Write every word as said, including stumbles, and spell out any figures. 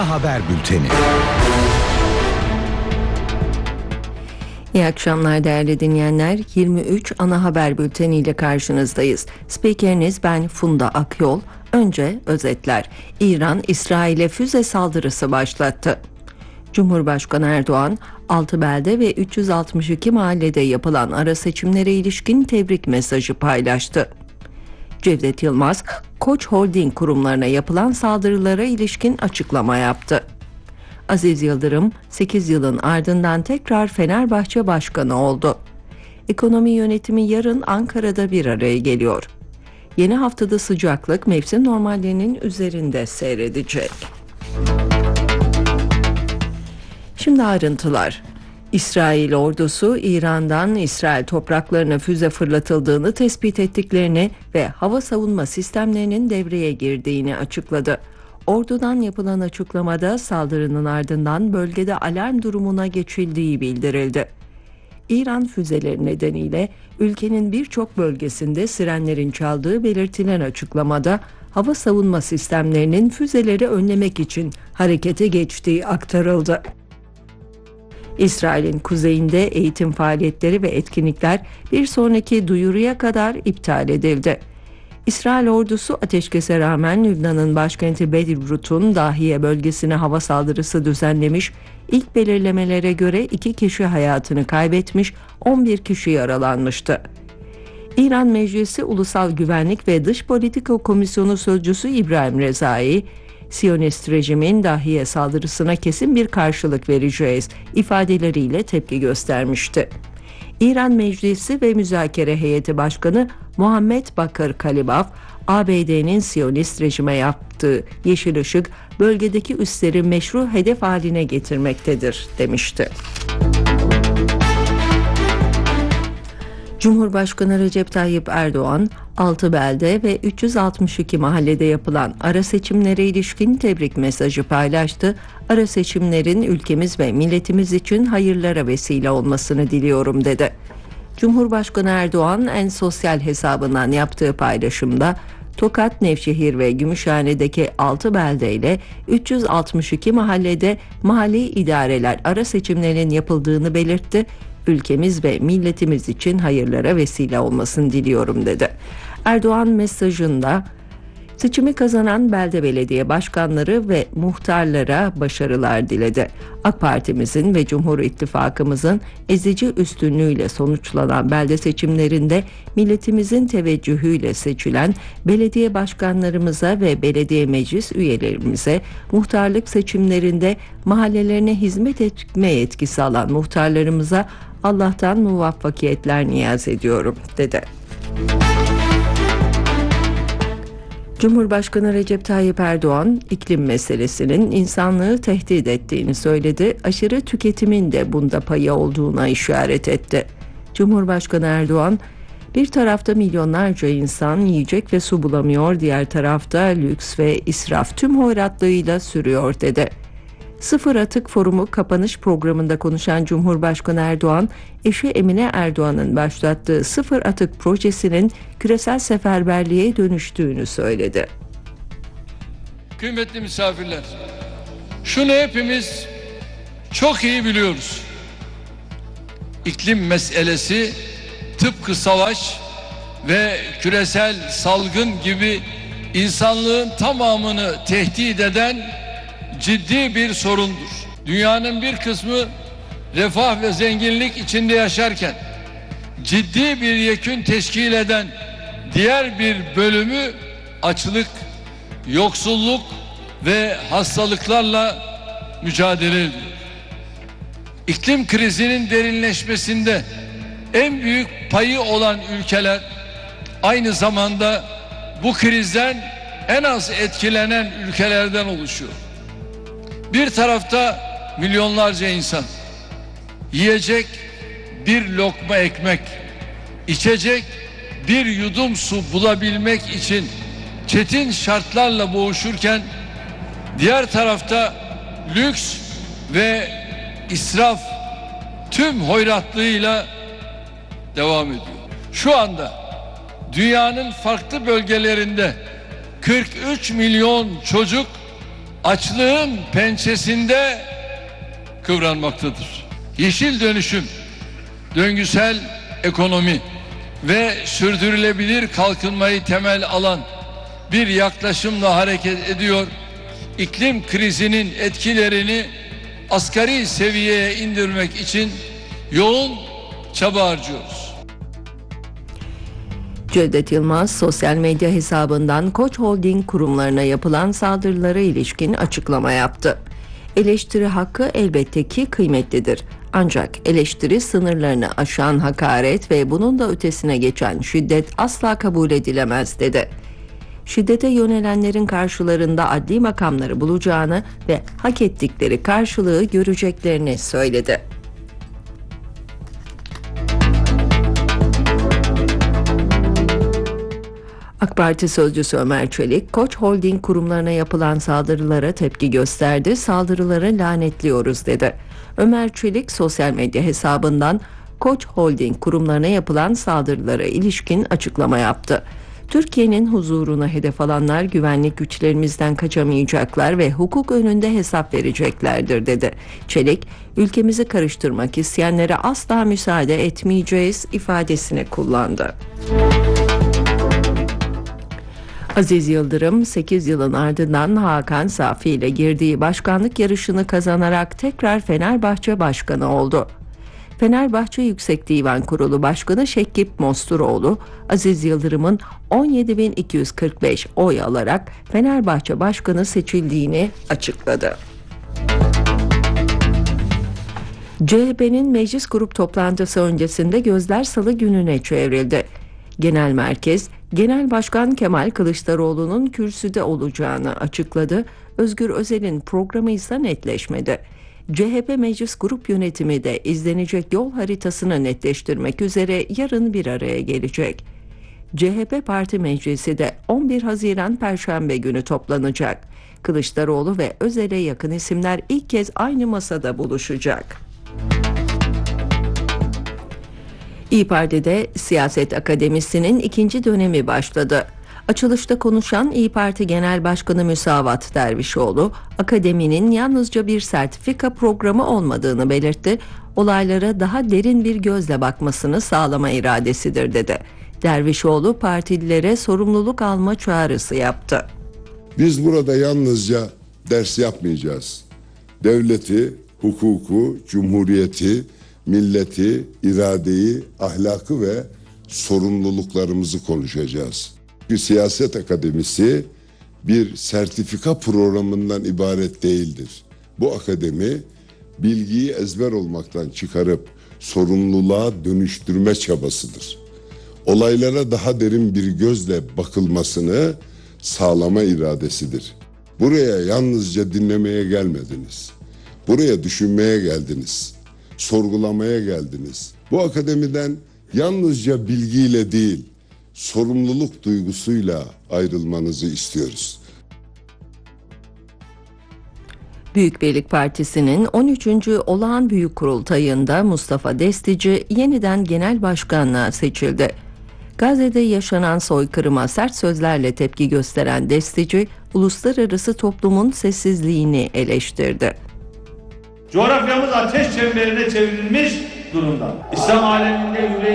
Ana Haber Bülteni. İyi akşamlar değerli dinleyenler. yirmi üç Ana Haber Bülteni ile karşınızdayız. Spikeriniz ben Funda Akyol. Önce özetler. İran, İsrail'e füze saldırısı başlattı. Cumhurbaşkanı Erdoğan, altı belde ve üç yüz altmış iki mahallede yapılan ara seçimlere ilişkin tebrik mesajı paylaştı. Cevdet Yılmaz, Koç Holding kurumlarına yapılan saldırılara ilişkin açıklama yaptı. Aziz Yıldırım, sekiz yılın ardından tekrar Fenerbahçe Başkanı oldu. Ekonomi yönetimi yarın Ankara'da bir araya geliyor. Yeni haftada sıcaklık mevsim normallerinin üzerinde seyredecek. Şimdi ayrıntılar. İsrail ordusu İran'dan İsrail topraklarına füze fırlatıldığını tespit ettiklerini ve hava savunma sistemlerinin devreye girdiğini açıkladı. Ordudan yapılan açıklamada saldırının ardından bölgede alarm durumuna geçildiği bildirildi. İran füzeleri nedeniyle ülkenin birçok bölgesinde sirenlerin çaldığı belirtilen açıklamada hava savunma sistemlerinin füzeleri önlemek için harekete geçtiği aktarıldı. İsrail'in kuzeyinde eğitim faaliyetleri ve etkinlikler bir sonraki duyuruya kadar iptal edildi. İsrail ordusu ateşkese rağmen Lübnan'ın başkenti Beyrut'un Dahiye bölgesine hava saldırısı düzenlemiş, ilk belirlemelere göre iki kişi hayatını kaybetmiş, on bir kişi yaralanmıştı. İran Meclisi Ulusal Güvenlik ve Dış Politika Komisyonu Sözcüsü İbrahim Rezai, Siyonist rejimin Dahiye saldırısına kesin bir karşılık vereceğiz ifadeleriyle tepki göstermişti. İran Meclisi ve Müzakere Heyeti Başkanı Muhammed Bakır Kalibaf, A B D'nin Siyonist rejime yaptığı yeşil ışık bölgedeki üsleri meşru hedef haline getirmektedir demişti. Cumhurbaşkanı Recep Tayyip Erdoğan, altı belde ve üç yüz altmış iki mahallede yapılan ara seçimlere ilişkin tebrik mesajı paylaştı. Ara seçimlerin ülkemiz ve milletimiz için hayırlara vesile olmasını diliyorum dedi. Cumhurbaşkanı Erdoğan en sosyal hesabından yaptığı paylaşımda, Tokat, Nevşehir ve Gümüşhane'deki altı belde ile üç yüz altmış iki mahallede mahalli idareler ara seçimlerinin yapıldığını belirtti. Ülkemiz ve milletimiz için hayırlara vesile olmasını diliyorum dedi. Erdoğan mesajında seçimi kazanan belde belediye başkanları ve muhtarlara başarılar diledi. AK Parti'mizin ve Cumhur İttifakımızın ezici üstünlüğüyle sonuçlanan belde seçimlerinde milletimizin teveccühüyle seçilen belediye başkanlarımıza ve belediye meclis üyelerimize, muhtarlık seçimlerinde mahallelerine hizmet etme yetkisi alan muhtarlarımıza Allah'tan muvaffakiyetler niyaz ediyorum dedi. Cumhurbaşkanı Recep Tayyip Erdoğan, iklim meselesinin insanlığı tehdit ettiğini söyledi, aşırı tüketimin de bunda payı olduğuna işaret etti. Cumhurbaşkanı Erdoğan, bir tarafta milyonlarca insan yiyecek ve su bulamıyor, diğer tarafta lüks ve israf tüm hoyratlığıyla sürüyor dedi. Sıfır Atık Forumu kapanış programında konuşan Cumhurbaşkanı Erdoğan, eşi Emine Erdoğan'ın başlattığı Sıfır Atık projesinin küresel seferberliğe dönüştüğünü söyledi. Kıymetli misafirler, şunu hepimiz çok iyi biliyoruz. İklim meselesi tıpkı savaş ve küresel salgın gibi insanlığın tamamını tehdit eden ciddi bir sorundur. Dünyanın bir kısmı refah ve zenginlik içinde yaşarken ciddi bir yekün teşkil eden diğer bir bölümü açlık, yoksulluk ve hastalıklarla mücadele ediyor. İklim krizinin derinleşmesinde en büyük payı olan ülkeler aynı zamanda bu krizden en az etkilenen ülkelerden oluşuyor. Bir tarafta milyonlarca insan yiyecek bir lokma ekmek, içecek bir yudum su bulabilmek için çetin şartlarla boğuşurken, diğer tarafta lüks ve israf tüm hoyratlığıyla devam ediyor. Şu anda dünyanın farklı bölgelerinde kırk üç milyon çocuk açlığın pençesinde kıvranmaktadır. Yeşil dönüşüm, döngüsel ekonomi ve sürdürülebilir kalkınmayı temel alan bir yaklaşımla hareket ediyor. İklim krizinin etkilerini asgari seviyeye indirmek için yoğun çaba harcıyoruz. Cevdet Yılmaz sosyal medya hesabından Koç Holding kurumlarına yapılan saldırılara ilişkin açıklama yaptı. Eleştiri hakkı elbette ki kıymetlidir. Ancak eleştiri sınırlarını aşan hakaret ve bunun da ötesine geçen şiddet asla kabul edilemez dedi. Şiddete yönelenlerin karşılarında adli makamları bulacağını ve hak ettikleri karşılığı göreceklerini söyledi. AK Parti sözcüsü Ömer Çelik, Koç Holding kurumlarına yapılan saldırılara tepki gösterdi, saldırıları lanetliyoruz dedi. Ömer Çelik sosyal medya hesabından Koç Holding kurumlarına yapılan saldırılara ilişkin açıklama yaptı. Türkiye'nin huzuruna hedef alanlar güvenlik güçlerimizden kaçamayacaklar ve hukuk önünde hesap vereceklerdir dedi. Çelik, ülkemizi karıştırmak isteyenlere asla müsaade etmeyeceğiz ifadesini kullandı. Aziz Yıldırım sekiz yılın ardından Hakan Safi ile girdiği başkanlık yarışını kazanarak tekrar Fenerbahçe Başkanı oldu. Fenerbahçe Yüksek Divan Kurulu Başkanı Şekip Mosturoğlu, Aziz Yıldırım'ın on yedi bin iki yüz kırk beş oy alarak Fenerbahçe Başkanı seçildiğini açıkladı. C H P'nin meclis grup toplantısı öncesinde gözler salı gününe çevrildi. Genel merkez, Genel Başkan Kemal Kılıçdaroğlu'nun kürsüde olacağını açıkladı. Özgür Özel'in programı ise netleşmedi. C H P Meclis Grup Yönetimi de izlenecek yol haritasını netleştirmek üzere yarın bir araya gelecek. C H P Parti Meclisi de on bir Haziran Perşembe günü toplanacak. Kılıçdaroğlu ve Özel'e yakın isimler ilk kez aynı masada buluşacak. İYİ Parti'de Siyaset Akademisi'nin ikinci dönemi başladı. Açılışta konuşan İYİ Parti Genel Başkanı Müsavat Dervişoğlu, akademinin yalnızca bir sertifika programı olmadığını belirtti, olaylara daha derin bir gözle bakmasını sağlama iradesidir dedi. Dervişoğlu partililere sorumluluk alma çağrısı yaptı. Biz burada yalnızca ders yapmayacağız. Devleti, hukuku, cumhuriyeti, milleti, iradeyi, ahlakı ve sorumluluklarımızı konuşacağız. Bir siyaset akademisi bir sertifika programından ibaret değildir. Bu akademi bilgiyi ezber olmaktan çıkarıp sorumluluğa dönüştürme çabasıdır. Olaylara daha derin bir gözle bakılmasını sağlama iradesidir. Buraya yalnızca dinlemeye gelmediniz. Buraya düşünmeye geldiniz. Sorgulamaya geldiniz. Bu akademiden yalnızca bilgiyle değil, sorumluluk duygusuyla ayrılmanızı istiyoruz. Büyük Birlik Partisi'nin on üçüncü Olağan Büyük Kurultayı'nda Mustafa Destici yeniden genel başkanlığa seçildi. Gazze'de yaşanan soykırıma sert sözlerle tepki gösteren Destici, uluslararası toplumun sessizliğini eleştirdi. Coğrafyamız ateş çemberine çevrilmiş durumda. İslam aleminde yüreği